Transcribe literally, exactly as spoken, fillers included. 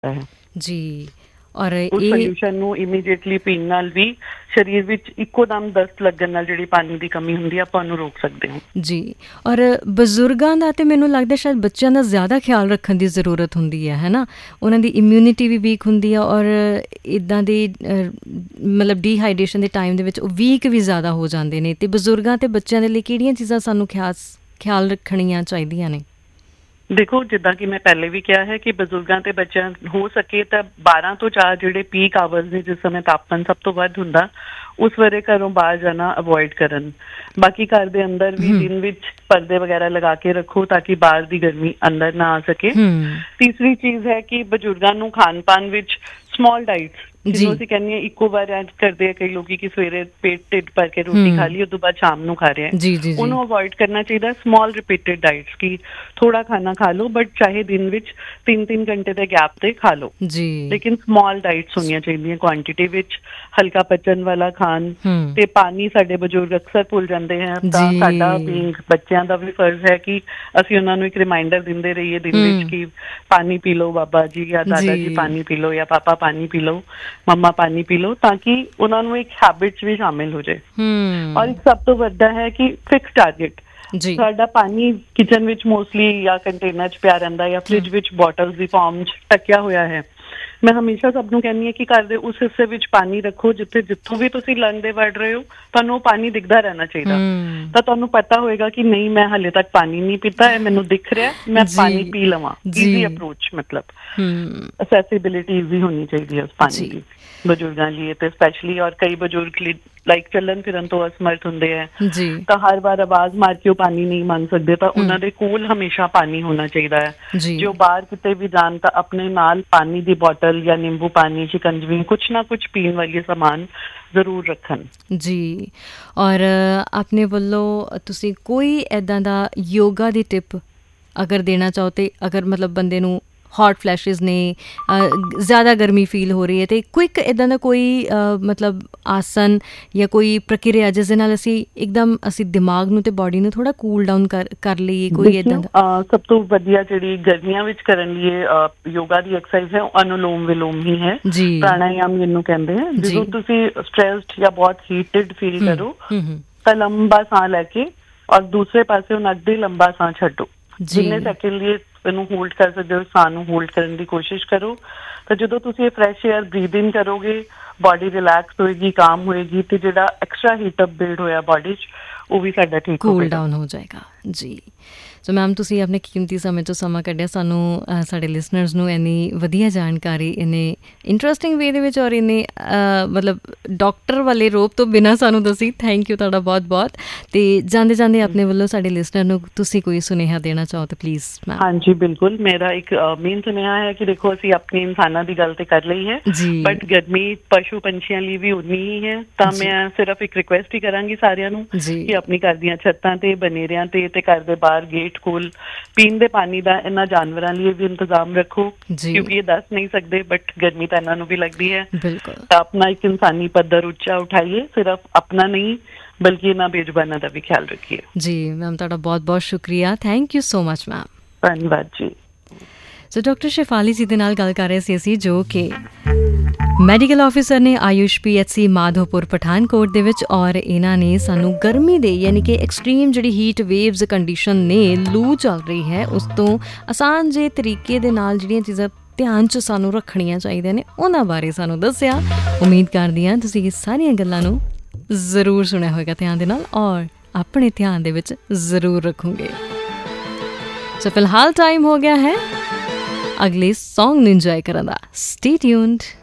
ਹੈ ਜੀ। ਔਰ ਉਸ ਇਹ ਸੋਲਿਊਸ਼ਨ ਨੂੰ ਇਮੀਡੀਏਟਲੀ ਪੀਣ ਨਾਲ ਵੀ ਸਰੀਰ ਵਿੱਚ ਇੱਕੋ ਦਮ ਦਸਤ ਲੱਗਣ ਨਾਲ ਜਿਹੜੀ ਪਾਣੀ ਦੀ ਕਮੀ ਹੁੰਦੀ ਹੈ ਆਪਾਂ ਉਹਨੂੰ ਰੋਕ ਸਕਦੇ ਹਾਂ ਜੀ। ਔਰ ਬਜ਼ੁਰਗਾਂ ਦਾ ਤੇ ਮੈਨੂੰ ਲੱਗਦਾ ਸ਼ਾਇਦ ਬੱਚਿਆਂ ਦਾ ਜ਼ਿਆਦਾ ਖਿਆਲ ਰੱਖਣ ਦੀ ਜ਼ਰੂਰਤ ਹੁੰਦੀ ਹੈ ਹੈ ਨਾ। ਉਹਨਾਂ ਦੀ ਇਮਿਊਨਿਟੀ ਵੀ ਵੀਕ ਹੁੰਦੀ ਆ ਔਰ ਇੱਦਾਂ ਦੀ ਮਤਲਬ ਡੀਹਾਈਡਰੇਸ਼ਨ ਦੇ ਟਾਈਮ ਦੇ ਵਿੱਚ ਉਹ ਵੀਕ ਵੀ ਜ਼ਿਆਦਾ ਹੋ ਜਾਂਦੇ ਨੇ। ਅਤੇ ਬਜ਼ੁਰਗਾਂ ਅਤੇ ਬੱਚਿਆਂ ਦੇ ਲਈ ਕਿਹੜੀਆਂ ਚੀਜ਼ਾਂ ਸਾਨੂੰ ਖਿਆਸ ਖਿਆਲ ਰੱਖਣੀਆਂ ਚਾਹੀਦੀਆਂ ਨੇ? ਦੇਖੋ, ਜਿੱਦਾਂ ਕਿ ਮੈਂ ਪਹਿਲੇ ਵੀ ਕਿਹਾ ਹੈ ਕਿ ਬਜ਼ੁਰਗਾਂ ਤੇ ਬੱਚਿਆਂ ਹੋ ਸਕੇ ਤਾਂ ਬਾਰਾਂ ਤੋਂ ਚਾਰ ਜਿਹੜੇ ਪੀਕ ਆਵਰਸ ਨੇ ਜਿਸ ਸਮੇਂ ਤਾਪਮਾਨ ਸਭ ਤੋਂ ਵੱਧ ਹੁੰਦਾ ਉਸ ਵੇਲੇ ਘਰੋਂ ਬਾਹਰ ਜਾਣਾ ਅਵੋਇਡ ਕਰਨ। ਬਾਕੀ ਘਰ ਦੇ ਅੰਦਰ ਵੀ ਦਿਨ ਵਿੱਚ ਪਰਦੇ ਵਗੈਰਾ ਲਗਾ ਕੇ ਰੱਖੋ ਤਾਂ ਕਿ ਬਾਹਰ ਦੀ ਗਰਮੀ ਅੰਦਰ ਨਾ ਆ ਸਕੇ। ਤੀਸਰੀ ਚੀਜ਼ ਹੈ ਕਿ ਬਜ਼ੁਰਗਾਂ ਨੂੰ ਖਾਣ ਪਾਣ ਵਿੱਚ ਸਮਾਲ ਡਾਈਟਸ ਜਿਹਨੂੰ ਅਸੀਂ ਕਹਿੰਦੇ ਹਾਂ ਇੱਕੋ ਵਾਰ ਐਡ ਕਰਦੇ ਆ ਕਈ ਲੋਕੀ ਕਿ ਸਵੇਰੇ ਪੇਟ ਢਿੱਡ ਭਰ ਕੇ ਰੋਟੀ ਖਾ ਲਈ ਉਸ ਤੋਂ ਬਾਅਦ ਸ਼ਾਮ ਨੂੰ ਖਾ ਰਹੇ ਆ, ਉਹਨੂੰ ਅਵੋਇਡ ਕਰਨਾ ਚਾਹੀਦਾ। ਸਮਾਲ ਰਿਪੀਟਡ ਡਾਈਟਸ ਕਿ ਥੋੜਾ ਖਾਣਾ ਖਾ ਲਓ ਬਟ ਚਾਹੇ ਦਿਨ ਵਿੱਚ ਤਿੰਨ ਤਿੰਨ ਘੰਟੇ ਦੇ ਗੈਪ ਤੇ ਖਾ ਲਓ, ਲੇਕਿਨ ਸਮਾਲ ਡਾਈਟਸ ਹੋਣੀਆਂ ਚਾਹੀਦੀਆਂ ਕੁਆਂਟਿਟੀ ਵਿੱਚ, ਹਲਕਾ ਪਚਣ ਵਾਲਾ ਖਾਣ। ਤੇ ਪਾਣੀ ਸਾਡੇ ਬਜ਼ੁਰਗ ਅਕਸਰ ਭੁੱਲ ਜਾਂਦੇ ਹੈ ਤਾਂ ਸਾਡਾ ਬੀਇੰਗ ਬੱਚਿਆਂ ਦਾ ਵੀ ਫਰਜ਼ ਹੈ ਕਿ ਅਸੀਂ ਉਹਨਾਂ ਨੂੰ ਇੱਕ ਰਿਮਾਈਂਡਰ ਦਿੰਦੇ ਰਹੀਏ ਦਿਨ ਵਿੱਚ ਕਿ ਪਾਣੀ ਪੀ ਲਓ ਬਾਬਾ ਜੀ ਜਾਂ ਦਾਦਾ ਜੀ, ਪਾਣੀ ਪੀ ਲਓ ਜਾਂ ਪਾਪਾ ਪਾਣੀ ਪੀ ਲਓ, ਮੰਮਾ ਪਾਣੀ ਪੀ ਲਓ, ਤਾਂ ਕਿ ਉਹਨਾਂ ਨੂੰ ਇੱਕ ਹੈਬਿਟ 'ਚ ਵੀ ਸ਼ਾਮਿਲ ਹੋ ਜਾਏ। ਔਰ ਇੱਕ ਸਭ ਤੋਂ ਵੱਡਾ ਹੈ ਕਿ ਫਿਕਸ ਟਾਰਗੇਟ। ਸਾਡਾ ਪਾਣੀ ਕਿਚਨ ਵਿੱਚ ਮੋਸਟਲੀ ਜਾਂ ਕੰਟੇਨਰ 'ਚ ਪਿਆ ਰਹਿੰਦਾ ਜਾਂ ਫ੍ਰਿਜ ਵਿੱਚ ਬੋਟਲਸ ਦੀ ਫਾਰਮ 'ਚ ਢੱਕਿਆ ਹੋਇਆ ਹੈ। ਮੈਂ ਹਮੇਸ਼ਾ ਸਭ ਨੂੰ ਕਹਿੰਦੀ ਹਾਂ ਕਿ ਘਰ ਦੇ ਉਸ ਹਿੱਸੇ ਵਿੱਚ ਪਾਣੀ ਰੱਖੋ ਜਿੱਥੇ ਜਿੱਥੋਂ ਵੀ ਤੁਸੀਂ ਲੰਘਦੇ ਵੜ ਰਹੇ ਹੋ ਤੁਹਾਨੂੰ ਉਹ ਪਾਣੀ ਦਿਖਦਾ ਰਹਿਣਾ ਚਾਹੀਦਾ, ਤਾਂ ਤੁਹਾਨੂੰ ਪਤਾ ਹੋਏਗਾ ਕਿ ਨਹੀਂ ਮੈਂ ਹਾਲੇ ਤੱਕ ਪਾਣੀ ਨਹੀਂ ਪੀਤਾ, ਇਹ ਮੈਨੂੰ ਦਿਖ ਰਿਹਾ, ਮੈਂ ਪਾਣੀ ਪੀ ਲਵਾਂ। ਈਜ਼ੀ ਅਪਰੋਚ, ਮਤਲਬ ਅਸੈਸਿਬਿਲਿਟੀ ਈਜ਼ੀ ਹੋਣੀ ਚਾਹੀਦੀ ਹੈ ਉਸ ਪਾਣੀ ਦੀ ਬਜ਼ੁਰਗਾਂ ਲਈ ਤੇ ਸਪੈਸ਼ਲੀ। ਔਰ ਕਈ ਬਜ਼ੁਰਗ ਲਈ ਲਾਈਕ ਚੱਲਣ ਫਿਰਨ ਤੋਂ ਅਸਮਰਥ ਹੁੰਦੇ ਹੈ ਤਾਂ ਹਰ ਵਾਰ ਆਵਾਜ਼ ਮਾਰ ਕੇ ਉਹ ਪਾਣੀ ਨਹੀਂ ਮੰਗ ਸਕਦੇ, ਤਾਂ ਉਹਨਾਂ ਦੇ ਕੋਲ ਹਮੇਸ਼ਾ ਪਾਣੀ ਹੋਣਾ ਚਾਹੀਦਾ ਹੈ। ਜੋ ਬਾਹਰ ਕਿਤੇ ਵੀ ਜਾਣ ਤਾਂ ਆਪਣੇ ਨਾਲ ਪਾਣੀ ਦੀ ਬੋਟਲ ਜਾਂ ਨਿੰਬੂ ਪਾਣੀ, ਸ਼ਿਕੰਜਵੀ, ਕੁਛ ਨਾ ਕੁਛ ਪੀਣ ਵਾਲੀ ਸਮਾਨ ਜ਼ਰੂਰ ਰੱਖਣ। ਜੀ। ਔਰ ਆਪਣੇ ਵੱਲੋਂ ਤੁਸੀਂ ਕੋਈ ਇੱਦਾਂ ਦਾ ਯੋਗਾ ਦੀ ਟਿਪ ਅਗਰ ਦੇਣਾ ਚਾਹੋ ਤੇ ਅਗਰ ਮਤਲਬ ਬੰਦੇ ਨੂੰ ਹੌਟ ਫਲੈਸ਼ਿਸ ਨੇ, ਜ਼ਿਆਦਾ ਗਰਮੀ ਫੀਲ ਹੋ ਰਹੀ ਹੈ ਅਤੇ ਕੁਇੱਕ ਇੱਦਾਂ ਦਾ ਕੋਈ ਮਤਲਬ ਆਸਨ ਜਾਂ ਕੋਈ ਪ੍ਰਕਿਰਿਆ ਜਿਸ ਦੇ ਨਾਲ ਅਸੀਂ ਇੱਕਦਮ ਅਸੀਂ ਦਿਮਾਗ ਨੂੰ ਅਤੇ ਬੋਡੀ ਨੂੰ ਥੋੜ੍ਹਾ ਕੂਲ ਡਾਊਨ ਕਰ ਕਰ ਲਈਏ, ਕੋਈ ਇੱਦਾਂ ਦਾ? ਸਭ ਤੋਂ ਵਧੀਆ ਜਿਹੜੀ ਗਰਮੀਆਂ ਵਿੱਚ ਕਰਨ ਲਈ ਯੋਗਾ ਦੀ ਐਕਸਰਸਾਈਜ਼ ਹੈ ਉਹ ਅਨੁਲੋਮ ਵਿਲੋਮ ਹੀ ਹੈ, ਪ੍ਰਾਣਾਯਾਮ ਜਿਹਨੂੰ ਕਹਿੰਦੇ ਹੈ। ਜਦੋਂ ਤੁਸੀਂ ਸਟ੍ਰੈਸਡ ਜਾਂ ਬਹੁਤ ਹੀਟਡ ਫੀਲ ਕਰੋ ਤਾਂ ਲੰਬਾ ਸਾਹ ਲੈ ਕੇ ਔਰ ਦੂਸਰੇ ਪਾਸੇ ਉਹ ਅੱਗੇ ਲੰਬਾ ਸਾਹ ਛੱਡੋ। ਜਿੰਨੇ ਸੈਕਿੰਡ ਲਈ ਇਹਨੂੰ ਹੋਲਡ ਕਰ ਸਕਦੇ ਹੋ ਸਾਹ ਨੂੰ ਹੋਲਡ ਕਰਨ ਦੀ ਕੋਸ਼ਿਸ਼ ਕਰੋ। ਤਾਂ ਜਦੋਂ ਤੁਸੀਂ ਇਹ ਫਰੈਸ਼ ਏਅਰ ਬਰੀਥ ਇਨ ਕਰੋਗੇ ਬੋਡੀ ਰਿਲੈਕਸ ਹੋਏਗੀ, ਕਾਮ ਹੋਏਗੀ ਤੇ ਜਿਹੜਾ ਐਕਸਟਰਾ ਹੀਟਅਪ ਬਿਲਡ ਹੋਇਆ ਬੋਡੀ 'ਚ ਉਹ ਵੀ ਸਾਡਾ ਠੀਕ ਕੂਲ ਡਾਊਨ ਹੋ ਜਾਏਗਾ। ਜੀ। ਸੋ ਮੈਮ ਤੁਸੀਂ ਆਪਣੇ ਕੀਮਤੀ ਸਮੇਂ 'ਚੋਂ ਸਮਾਂ ਕੱਢਿਆ ਸਾਨੂੰ ਸਾਡੇ ਲਿਸਨਰਸ ਨੂੰ ਇੰਨੀ ਵਧੀਆ ਜਾਣਕਾਰੀ ਇੰਨੇ ਇੰਟਰਸਟਿੰਗ ਵੇ ਦੇ ਵਿੱਚ ਔਰ ਇੰਨੇ ਮਤਲਬ ਡਾਕਟਰ ਵਾਲੇ ਰੋਪ ਤੋਂ ਬਿਨਾਂ ਸਾਨੂੰ ਦੱਸੀ। ਥੈਂਕ ਯੂ ਤੁਹਾਡਾ ਬਹੁਤ ਬਹੁਤ। ਅਤੇ ਜਾਂਦੇ ਜਾਂਦੇ ਆਪਣੇ ਵੱਲੋਂ ਸਾਡੇ ਲਿਸਨਰ ਨੂੰ ਤੁਸੀਂ ਕੋਈ ਸੁਨੇਹਾ ਦੇਣਾ ਚਾਹੋ ਤਾਂ ਪਲੀਜ਼ ਮੈਮ। ਹਾਂਜੀ ਬਿਲਕੁਲ, ਮੇਰਾ ਇੱਕ ਮੇਨ ਸੁਨੇਹਾ ਹੈ ਕਿ ਦੇਖੋ ਅਸੀਂ ਆਪਣੀ ਇਨਸਾਨਾਂ ਦੀ ਗੱਲ ਤੇ ਕਰ ਲਈ ਹੈ ਬਟ ਗਰਮੀ ਪਸ਼ੂ ਪੰਛੀਆਂ ਲਈ ਵੀ ਉਨੀ ਹੀ ਹੈ। ਤਾਂ ਮੈਂ ਸਿਰਫ ਇੱਕ ਰਿਕੁਐਸਟ ਹੀ ਕਰਾਂਗੀ ਸਾਰਿਆਂ ਨੂੰ ਕਿ ਆਪਣੀ ਘਰ ਦੀਆਂ ਛੱਤਾਂ ਤੇ, ਬਨੇਰਿਆਂ ਤੇ ਤੇ ਘਰ ਦੇ ਬਾਹਰ ਗੇਟ ਕੋਲ ਪੀਣ ਦੇ ਪਾਣੀ ਦਾ ਇਹਨਾਂ ਜਾਨਵਰਾਂ ਲਈ ਵੀ ਇੰਤਜ਼ਾਮ ਰੱਖੋ ਕਿਉਂਕਿ ਇਹ ਦੱਸ ਨਹੀਂ ਸਕਦੇ ਬਟ ਗਰਮੀ ਤਾਂ ਇਹਨਾਂ ਨੂੰ ਵੀ ਲੱਗਦੀ ਹੈ। ਤਾਂ ਆਪਣਾ ਇੱਕ ਇਨਸਾਨੀ ਪੱਧਰ ਉੱਚਾ ਉਠਾਈਏ, ਸਿਰਫ ਆਪਣਾ ਨਹੀਂ ਬਲਕਿ ਇਹਨਾਂ ਬੇਜ਼ੁਬਾਨਾਂ ਦਾ ਵੀ ਖਿਆਲ ਰੱਖੀਏ। ਜੀ ਮੈਮ, ਤੁਹਾਡਾ ਬਹੁਤ ਬਹੁਤ ਸ਼ੁਕਰੀਆ। Thank you so much ma'am. ਧੰਨਵਾਦ ਜੀ। ਸੋ ਡਾਕਟਰ ਸ਼ੇਫਾਲੀ ਜੀ ਦੇ ਨਾਲ ਗੱਲ ਕਰ ਰਹੇ ਸੀ ਅਸੀਂ, ਜੋ ਕਿ ਮੈਡੀਕਲ ਆਫਿਸਰ ਨੇ Ayush P H C Madhopur Pathankot ਦੇ ਵਿੱਚ, ਔਰ ਇਹਨਾਂ ਨੇ ਸਾਨੂੰ ਗਰਮੀ ਦੇ ਯਾਨੀ ਕਿ ਐਕਸਟ੍ਰੀਮ ਜਿਹੜੀ ਹੀਟ ਵੇਵਜ਼ ਕੰਡੀਸ਼ਨ ਨੇ, ਲੂ ਚੱਲ ਰਹੀ ਹੈ, ਉਸ ਤੋਂ ਆਸਾਨ ਜਿਹੇ ਤਰੀਕੇ ਦੇ ਨਾਲ ਜਿਹੜੀਆਂ ਚੀਜ਼ਾਂ ਧਿਆਨ 'ਚ ਸਾਨੂੰ ਰੱਖਣੀਆਂ ਚਾਹੀਦੀਆਂ ਨੇ ਉਹਨਾਂ ਬਾਰੇ ਸਾਨੂੰ ਦੱਸਿਆ। ਉਮੀਦ ਕਰਦੀ ਹਾਂ ਤੁਸੀਂ ਇਹ ਸਾਰੀਆਂ ਗੱਲਾਂ ਨੂੰ ਜ਼ਰੂਰ ਸੁਣਿਆ ਹੋਏਗਾ ਧਿਆਨ ਦੇ ਨਾਲ ਔਰ ਆਪਣੇ ਧਿਆਨ ਦੇ ਵਿੱਚ ਜ਼ਰੂਰ ਰੱਖੋਗੇ। ਸੋ ਫਿਲਹਾਲ ਟਾਈਮ ਹੋ ਗਿਆ ਹੈ ਅਗਲੇ ਸੌਂਗ ਨੂੰ ਇੰਜੋਏ ਕਰਨ ਦਾ। Stay tuned.